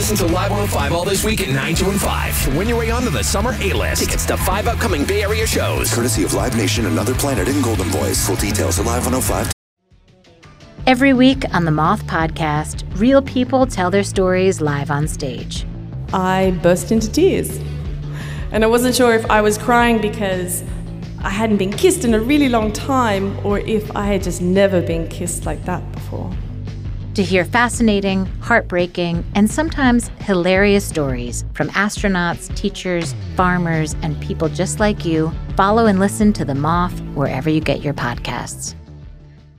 Listen to Live 105 all this week at 9, 2, and 5 to win your way onto the Summer A-List. Tickets to 5 upcoming Bay Area shows. Courtesy of Live Nation, Another Planet, and Golden Voice. Full details at Live 105. Every week on the Moth Podcast, real people tell their stories live on stage. I burst into tears. And I wasn't sure if I was crying because I hadn't been kissed in a really long time or if I had just never been kissed like that before. To hear fascinating, heartbreaking, and sometimes hilarious stories from astronauts, teachers, farmers, and people just like you, follow and listen to The Moth wherever you get your podcasts.